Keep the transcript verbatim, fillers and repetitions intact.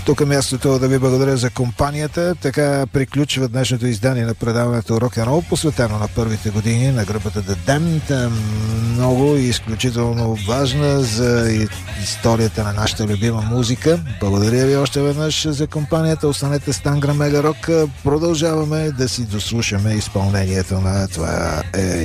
Тук е мястото да ви благодаря за компанията. Така приключва днешното издание на предаването Рок-н-рол, посветено на първите години на групата The Damned. Много и изключително важна за историята на нашата любима музика. Благодаря ви още веднъж за компанията. Останете с Тангра Мега Рок. Продължаваме да си дослушаме изпълнението на това е